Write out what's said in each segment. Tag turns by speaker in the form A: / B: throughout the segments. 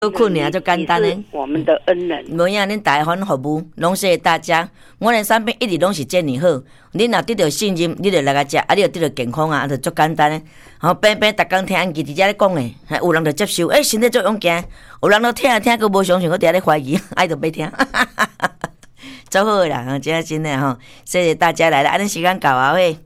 A: 好困难就简单的，
B: 我们的恩人。
A: 无影恁台湾服务，拢谢谢大家。我的产品一直拢是这么好，恁若得到信任，你就来个食，啊，你就得到健康啊，就足简单的。然后平平逐工听安记伫遮咧讲诶，有人就接受，身体足勇敢；有人都听佫无相信，佫伫咧怀疑，爱就别听，足好啦，真的吼，谢谢大家来了，安尼时间到啊喂。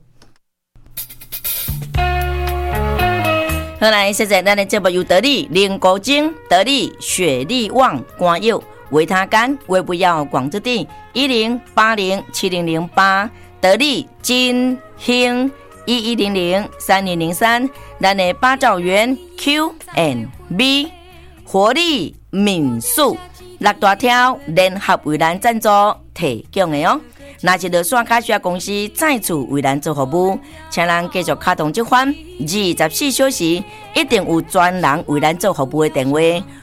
A: 好来，现在咱的节目由得力灵骨精、得力雪力旺、肝药、维他肝、胃不药、广之定10807008，得力金兴11003203，咱的八兆元 Q&B 活力民宿六大条联合为咱赞助提供的哦。若是落线卡需要公司再次为咱做服务，请咱继续卡通这款24小时一定有专人为咱做服务的电话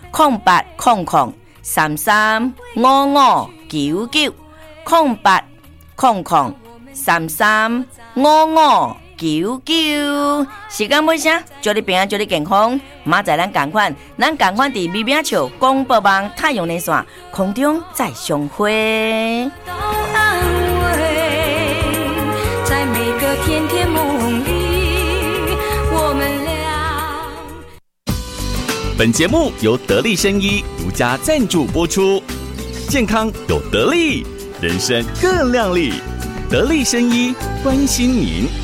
A: 0800335599 0800335599。时间尾声，祝你平安，祝你健康。明仔咱同款伫美美笑广播网太阳连线空中再相会。
C: 甜甜梦里，我们俩。
D: 本节目由得力生医独家赞助播出，健康有得力，人生更亮丽。得力生医关心您。